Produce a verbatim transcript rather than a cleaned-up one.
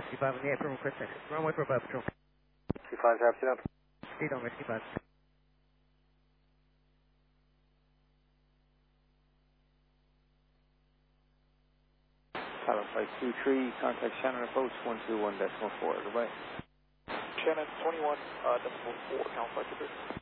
C five on the eight, request exit. Runway for above patrol. C five, traffic up. Speed on C five. Pilot flight two three, contact Shannon approach one two one decimal four, goodbye. Shannon twenty-one, uh, decimal four, count flight two three.